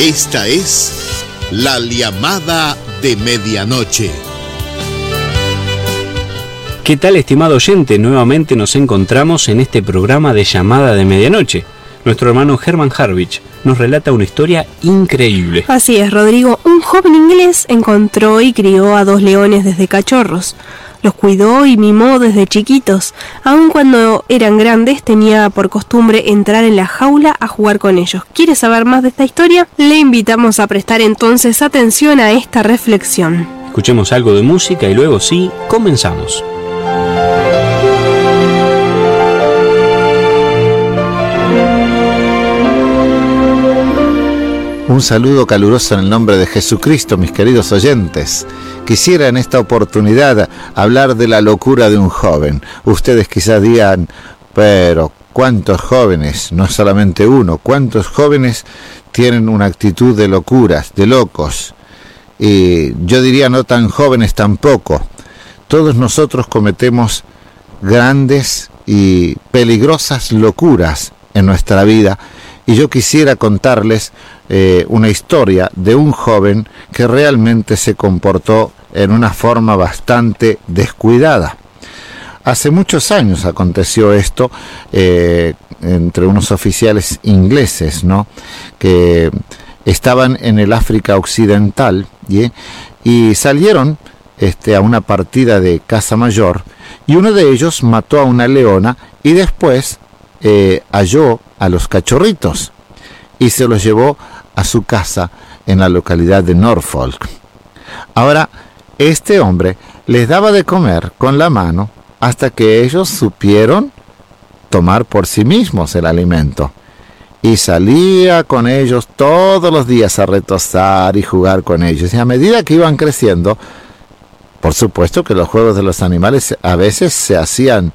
Esta es la llamada de medianoche. ¿Qué tal, estimado oyente? Nuevamente nos encontramos en este programa de llamada de medianoche. Nuestro hermano Herman Harvich nos relata una historia increíble. Así es, Rodrigo. Un joven inglés encontró y crió a 2 leones desde cachorros. Los cuidó y mimó desde chiquitos. Aun cuando eran grandes, tenía por costumbre entrar en la jaula a jugar con ellos. ¿Quiere saber más de esta historia? Le invitamos a prestar entonces atención a esta reflexión. Escuchemos algo de música y luego sí, comenzamos. Un saludo caluroso en el nombre de Jesucristo, mis queridos oyentes. Quisiera en esta oportunidad hablar de la locura de un joven. Ustedes quizás digan, pero ¿cuántos jóvenes? No solamente uno, ¿cuántos jóvenes tienen una actitud de locuras, de locos? Y yo diría no tan jóvenes tampoco. Todos nosotros cometemos grandes y peligrosas locuras en nuestra vida. Y yo quisiera contarles una historia de un joven que realmente se comportó en una forma bastante descuidada. Hace muchos años aconteció esto entre unos oficiales ingleses, ¿no?, que estaban en el África Occidental y salieron a una partida de caza mayor, y uno de ellos mató a una leona y después halló a los cachorritos y se los llevó a su casa en la localidad de Norfolk. Ahora, este hombre les daba de comer con la mano hasta que ellos supieron tomar por sí mismos el alimento, y salía con ellos todos los días a retozar y jugar con ellos, y a medida que iban creciendo, por supuesto que los juegos de los animales a veces se hacían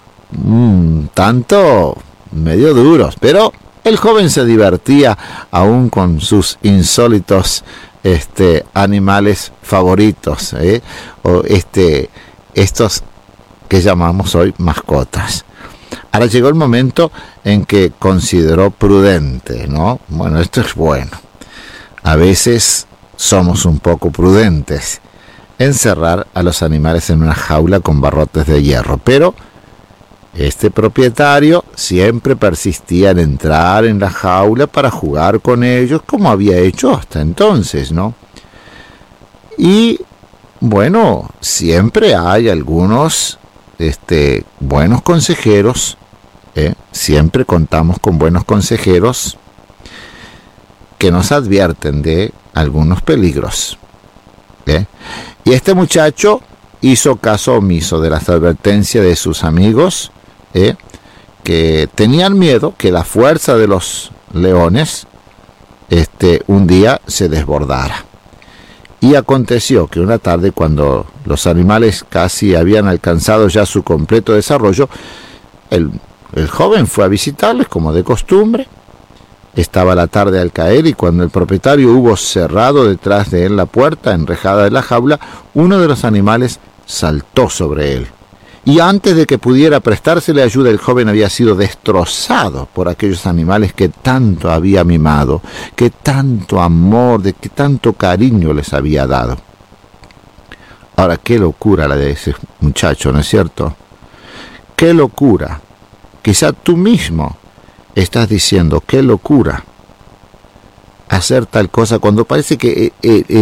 tanto medio duros, pero el joven se divertía aún con sus insólitos animales favoritos, o estos que llamamos hoy mascotas. Ahora llegó el momento en que consideró prudente, ¿no? Bueno, esto es bueno. A veces somos un poco prudentes, encerrar a los animales en una jaula con barrotes de hierro, pero este propietario siempre persistía en entrar en la jaula para jugar con ellos, como había hecho hasta entonces, ¿no? Y bueno, siempre hay algunos buenos consejeros, siempre contamos con buenos consejeros que nos advierten de algunos peligros, y este muchacho hizo caso omiso de las advertencias de sus amigos, que tenían miedo que la fuerza de los leones un día se desbordara. Y aconteció que una tarde, cuando los animales casi habían alcanzado ya su completo desarrollo, el joven fue a visitarles como de costumbre. Estaba la tarde al caer, y cuando el propietario hubo cerrado detrás de él la puerta enrejada de la jaula, uno de los animales saltó sobre él. Y antes de que pudiera prestársele ayuda, el joven había sido destrozado por aquellos animales que tanto había mimado, que tanto amor, que tanto cariño les había dado. Ahora, qué locura la de ese muchacho, ¿no es cierto? Qué locura. Quizá tú mismo estás diciendo, qué locura hacer tal cosa, cuando parece que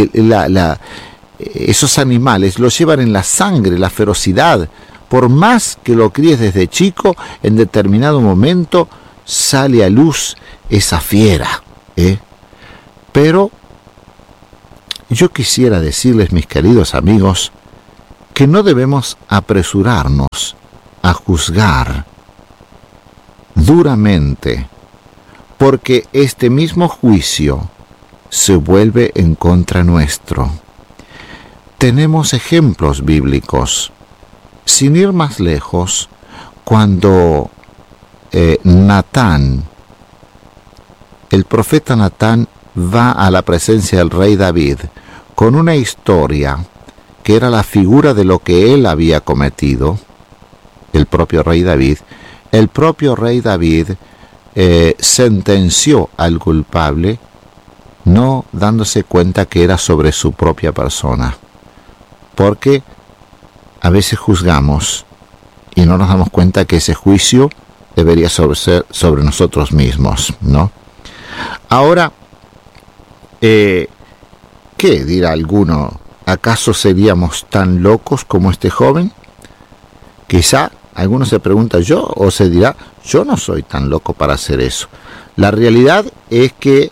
esos animales los llevan en la sangre, la ferocidad. Por más que lo críes desde chico, en determinado momento sale a luz esa fiera, Pero yo quisiera decirles, mis queridos amigos, que no debemos apresurarnos a juzgar duramente, porque este mismo juicio se vuelve en contra nuestro. Tenemos ejemplos bíblicos. Sin ir más lejos, cuando Natán, el profeta Natán, va a la presencia del rey David con una historia que era la figura de lo que él había cometido, el propio rey David, sentenció al culpable no dándose cuenta que era sobre su propia persona. Porque a veces juzgamos y no nos damos cuenta que ese juicio debería ser sobre nosotros mismos, ¿no? Ahora, ¿qué dirá alguno? ¿Acaso seríamos tan locos como este joven? Quizá alguno se pregunta yo, o se dirá, yo no soy tan loco para hacer eso. La realidad es que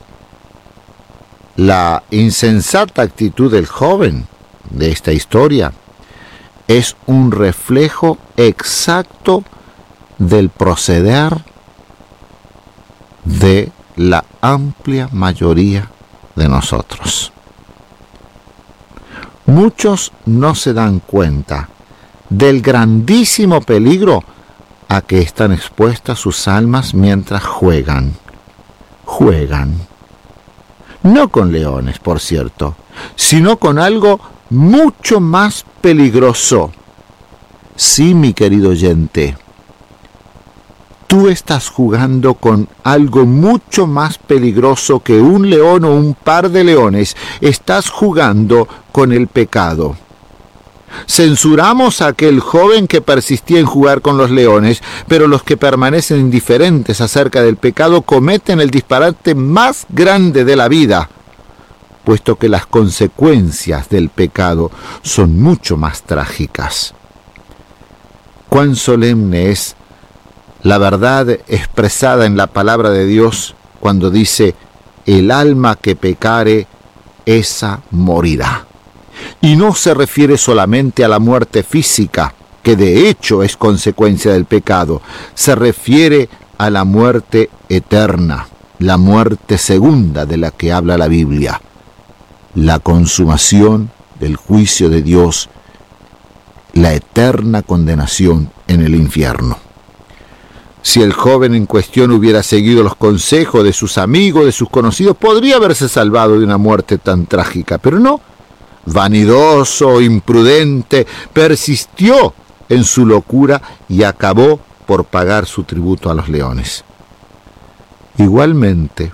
la insensata actitud del joven de esta historia es un reflejo exacto del proceder de la amplia mayoría de nosotros. Muchos no se dan cuenta del grandísimo peligro a que están expuestas sus almas mientras juegan. No con leones, por cierto, sino con algo mucho más peligroso. Sí, mi querido oyente, tú estás jugando con algo mucho más peligroso que un león o un par de leones. Estás jugando con el pecado. Censuramos a aquel joven que persistía en jugar con los leones, pero los que permanecen indiferentes acerca del pecado cometen el disparate más grande de la vida, puesto que las consecuencias del pecado son mucho más trágicas. Cuán solemne es la verdad expresada en la palabra de Dios cuando dice: el alma que pecare, esa morirá. Y no se refiere solamente a la muerte física, que de hecho es consecuencia del pecado. Se refiere a la muerte eterna, la muerte segunda de la que habla la Biblia, la consumación del juicio de Dios, la eterna condenación en el infierno. Si el joven en cuestión hubiera seguido los consejos de sus amigos, de sus conocidos, podría haberse salvado de una muerte tan trágica, pero no. Vanidoso, imprudente, persistió en su locura y acabó por pagar su tributo a los leones. Igualmente,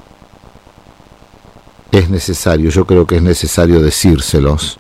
es necesario, yo creo que es necesario decírselos,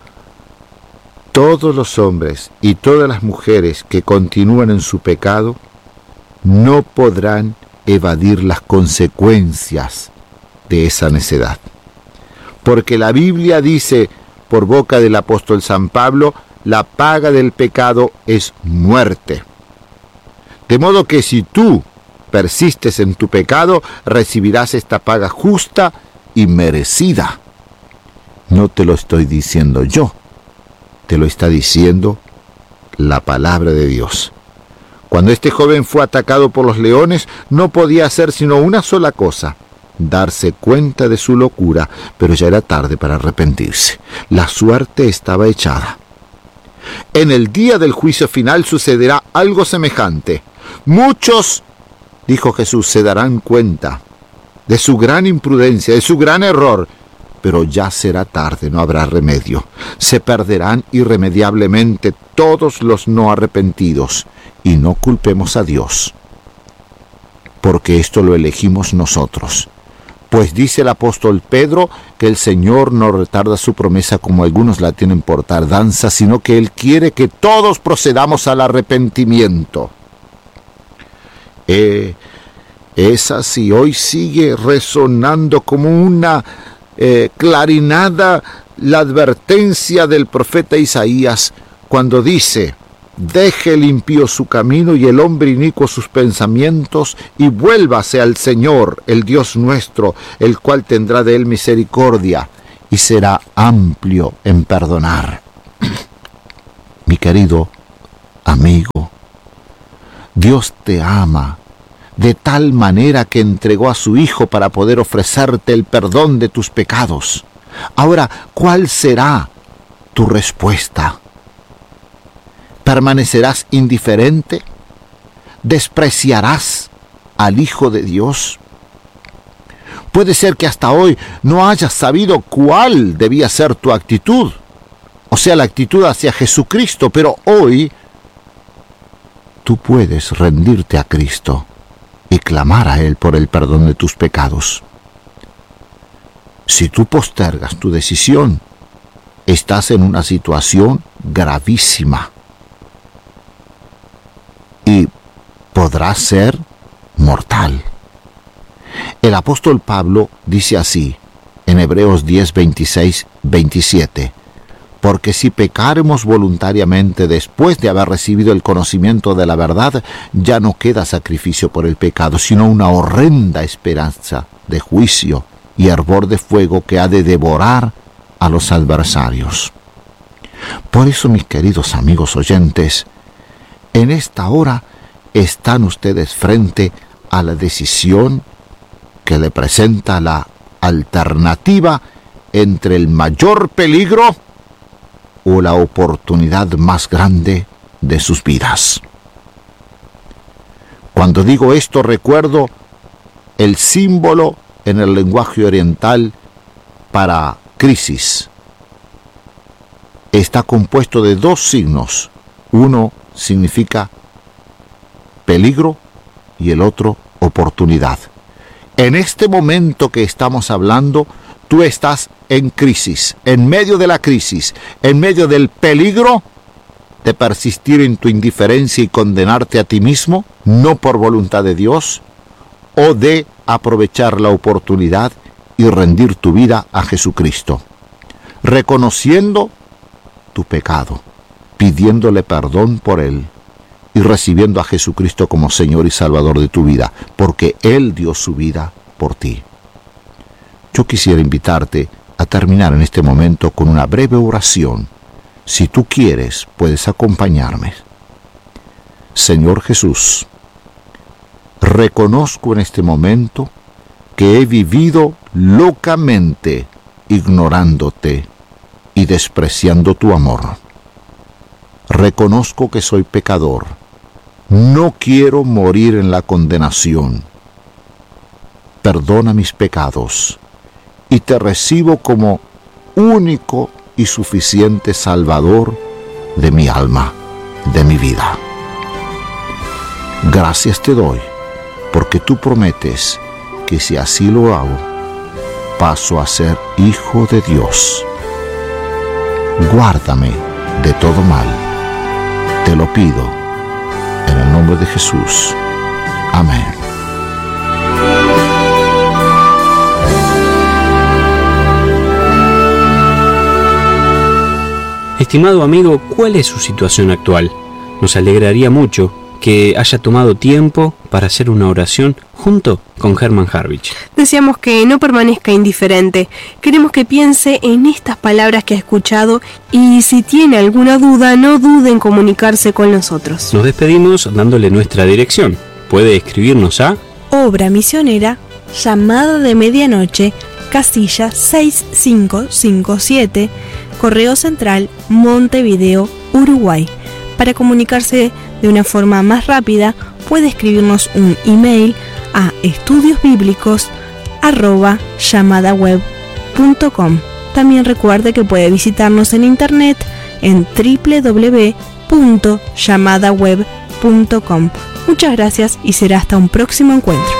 todos los hombres y todas las mujeres que continúan en su pecado no podrán evadir las consecuencias de esa necedad. Porque la Biblia dice, por boca del apóstol San Pablo, la paga del pecado es muerte. De modo que si tú persistes en tu pecado, recibirás esta paga justa y merecida. No te lo estoy diciendo yo, te lo está diciendo la palabra de Dios. Cuando este joven fue atacado por los leones, no podía hacer sino una sola cosa: darse cuenta de su locura, pero ya era tarde para arrepentirse. La suerte estaba echada. En el día del juicio final sucederá algo semejante. Muchos, dijo Jesús, se darán cuenta de su gran imprudencia, de su gran error, pero ya será tarde, no habrá remedio. Se perderán irremediablemente todos los no arrepentidos, y no culpemos a Dios, porque esto lo elegimos nosotros. Pues dice el apóstol Pedro que el Señor no retarda su promesa como algunos la tienen por tardanza, sino que Él quiere que todos procedamos al arrepentimiento. Es así, hoy sigue resonando como una clarinada la advertencia del profeta Isaías cuando dice: deje el impío su camino y el hombre inicuo sus pensamientos, y vuélvase al Señor, el Dios nuestro, el cual tendrá de él misericordia y será amplio en perdonar. Mi querido amigo, Dios te ama de tal manera que entregó a su Hijo para poder ofrecerte el perdón de tus pecados. Ahora, ¿cuál será tu respuesta? ¿Permanecerás indiferente? ¿Despreciarás al Hijo de Dios? Puede ser que hasta hoy no hayas sabido cuál debía ser tu actitud, o sea, la actitud hacia Jesucristo, pero hoy tú puedes rendirte a Cristo y clamar a Él por el perdón de tus pecados. Si tú postergas tu decisión, estás en una situación gravísima y podrá ser mortal. El apóstol Pablo dice así en Hebreos 10, 26, 27: porque si pecáremos voluntariamente después de haber recibido el conocimiento de la verdad, ya no queda sacrificio por el pecado, sino una horrenda esperanza de juicio y hervor de fuego que ha de devorar a los adversarios. Por eso, mis queridos amigos oyentes, en esta hora están ustedes frente a la decisión que le presenta la alternativa entre el mayor peligro o la oportunidad más grande de sus vidas. Cuando digo esto, recuerdo el símbolo en el lenguaje oriental para crisis. Está compuesto de dos signos. Uno significa peligro y el otro oportunidad. En este momento que estamos hablando, tú estás en crisis, en medio de la crisis, en medio del peligro de persistir en tu indiferencia y condenarte a ti mismo, no por voluntad de Dios, o de aprovechar la oportunidad y rendir tu vida a Jesucristo, reconociendo tu pecado, pidiéndole perdón por él y recibiendo a Jesucristo como Señor y Salvador de tu vida, porque Él dio su vida por ti. Yo quisiera invitarte a terminar en este momento con una breve oración. Si tú quieres, puedes acompañarme. Señor Jesús, reconozco en este momento que he vivido locamente ignorándote y despreciando tu amor. Reconozco que soy pecador. No quiero morir en la condenación. Perdona mis pecados y te recibo como único y suficiente Salvador de mi alma, de mi vida. Gracias te doy, porque tú prometes que si así lo hago, paso a ser hijo de Dios. Guárdame de todo mal. Te lo pido en el nombre de Jesús. Amén. Estimado amigo, ¿cuál es su situación actual? Nos alegraría mucho que haya tomado tiempo para hacer una oración junto con Hermann Harwich. Deseamos que no permanezca indiferente. Queremos que piense en estas palabras que ha escuchado y si tiene alguna duda, no dude en comunicarse con nosotros. Nos despedimos dándole nuestra dirección. Puede escribirnos a Obra Misionera, Llamada de Medianoche, casilla 6557, Correo Central, Montevideo, Uruguay. Para comunicarse de una forma más rápida, puede escribirnos un email a estudiosbiblicos@llamadaweb.com. También recuerde que puede visitarnos en internet en www.llamadaweb.com. Muchas gracias y será hasta un próximo encuentro.